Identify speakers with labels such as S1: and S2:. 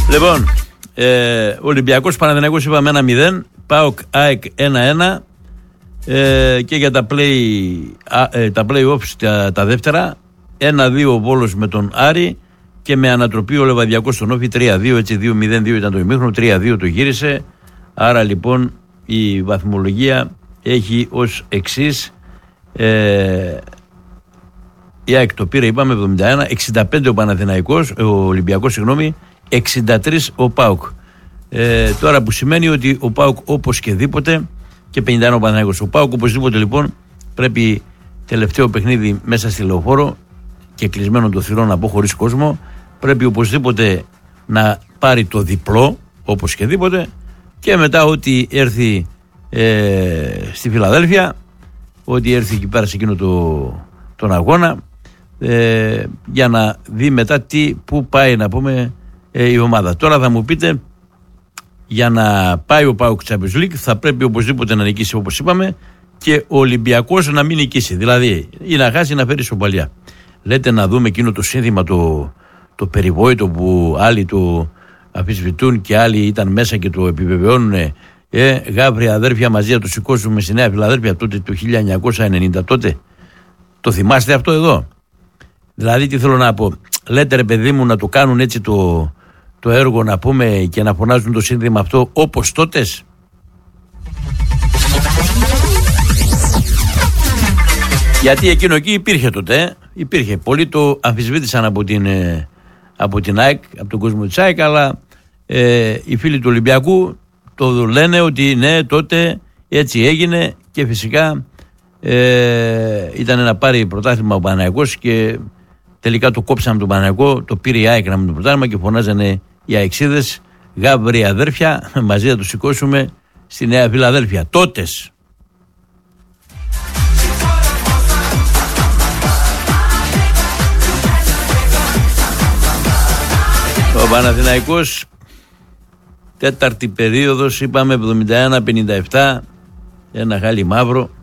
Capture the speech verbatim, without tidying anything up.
S1: Λοιπόν, ε, Ολυμπιακός Παναθηναϊκός είπαμε ένα μηδέν, ΠΑΟΚ ΑΕΚ ένα ένα ε, και για τα play, ε, τα play-offs τα, τα δεύτερα ένα δύο ο Βόλος με τον Άρη και με ανατροπή ο Λεβαδιακός στον Όφη τρία δύο, έτσι δύο μηδέν δύο ήταν το ημίχρονο, τρία δύο το γύρισε. Άρα λοιπόν η βαθμολογία έχει ως εξής, ε, η ΑΕΚ το πήρε είπαμε εβδομήντα ένα, εξήντα πέντε ο Παναθηναϊκός, ο Ολυμπιακός συγγνώμη, εξήντα τρία ο ΠΑΟΚ. Ε, τώρα που σημαίνει ότι ο ΠΑΟΚ όπως και δίποτε και πενήντα ένα ο Παναθηναϊκός. Ο ΠΑΟΚ οπωσδήποτε λοιπόν πρέπει τελευταίο παιχνίδι μέσα στη Λεωφόρο και κλεισμένο το θυρών να πω χωρίς κόσμο, πρέπει οπωσδήποτε να πάρει το διπλό όπως και δίποτε και μετά ό,τι έρθει ε, στη Φιλαδέλφια, ό,τι έρθει εκεί πέρα σε εκείνο το, τον αγώνα ε, για να δει μετά τι, που πάει να πούμε ε, η ομάδα. Τώρα θα μου πείτε, για να πάει ο ΠΑΟΚ Champions League θα πρέπει οπωσδήποτε να νικήσει όπως είπαμε και ο Ολυμπιακός να μην νικήσει, δηλαδή ή να χάσει ή να φέρει ισοπαλία. Λέτε να δούμε εκείνο το σύνθημα το, το περιβόητο που άλλοι το αμφισβητούν και άλλοι ήταν μέσα και το επιβεβαιώνουν, ε, γάβρια αδέρφια μαζί να το σηκώσουμε στη Νέα Φιλαδέλφια τότε το χίλια εννιακόσια ενενήντα τότε. Το θυμάστε αυτό εδώ? Δηλαδή τι θέλω να πω, λέτε ρε παιδί μου να το κάνουν έτσι το, το έργο να πούμε και να φωνάζουν το σύνθημα αυτό όπως τότες? Γιατί εκείνο εκεί υπήρχε τότε, ε? υπήρχε. Πολλοί το αμφισβήτησαν από την, ε, από την ΑΕΚ, από τον κόσμο της ΑΕΚ, αλλά ε, οι φίλοι του Ολυμπιακού το λένε ότι ναι τότε έτσι έγινε και φυσικά ε, ήταν να πάρει πρωτάθλημα ο Παναθηναϊκός και τελικά το κόψαμε τον Παναθηναϊκό, το πήρε η ΑΕΚ να με το πρωτάθλημα και φωνάζανε οι αεξίδες γάβροι αδέρφια μαζί να το σηκώσουμε στη Νέα Φιλαδέλφια. Τότες. Ο Παναθηναϊκός τέταρτη περίοδος είπαμε εβδομήντα ένα πενήντα επτά, ένα χάλι μαύρο,